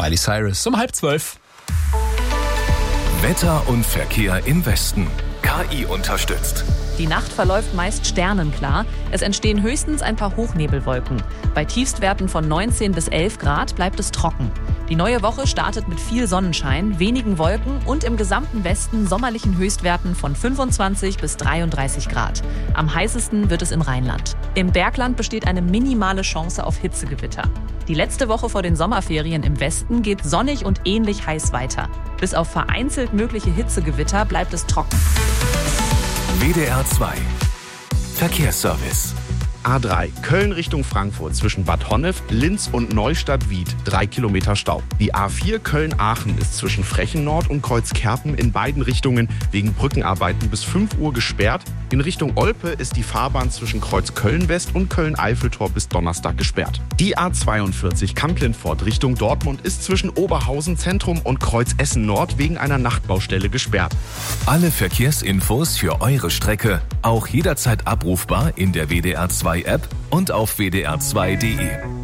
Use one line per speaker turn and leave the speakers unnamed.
Miley Cyrus um 11:30.
Wetter und Verkehr im Westen. KI unterstützt.
Die Nacht verläuft meist sternenklar. Es entstehen höchstens ein paar Hochnebelwolken. Bei Tiefstwerten von 19 bis 11 Grad bleibt es trocken. Die neue Woche startet mit viel Sonnenschein, wenigen Wolken und im gesamten Westen sommerlichen Höchstwerten von 25 bis 33 Grad. Am heißesten wird es im Rheinland. Im Bergland besteht eine minimale Chance auf Hitzegewitter. Die letzte Woche vor den Sommerferien im Westen geht sonnig und ähnlich heiß weiter. Bis auf vereinzelt mögliche Hitzegewitter bleibt es trocken.
WDR 2 Verkehrsservice.
A3 Köln Richtung Frankfurt zwischen Bad Honnef, Linz und Neustadt-Wied 3 Kilometer Stau. Die A4 Köln-Aachen ist zwischen Frechen-Nord und Kreuzkerpen in beiden Richtungen wegen Brückenarbeiten bis 5 Uhr gesperrt. In Richtung Olpe ist die Fahrbahn zwischen Kreuz Köln-West und Köln-Eiffeltor bis Donnerstag gesperrt. Die A42 Kamp-Lintfort Richtung Dortmund ist zwischen Oberhausen Zentrum und Kreuz Essen-Nord wegen einer Nachtbaustelle gesperrt.
Alle Verkehrsinfos für eure Strecke auch jederzeit abrufbar in der WDR 2 App und auf wdr2.de.